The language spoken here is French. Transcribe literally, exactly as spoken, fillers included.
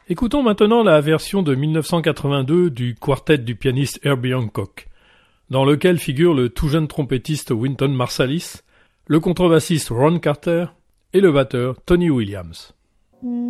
Écoutons maintenant la version de mille neuf cent quatre-vingt-deux du quartet du pianiste Herbie Hancock, dans lequel figure le tout jeune trompettiste Wynton Marsalis, le contrebassiste Ron Carter et le batteur Tony Williams.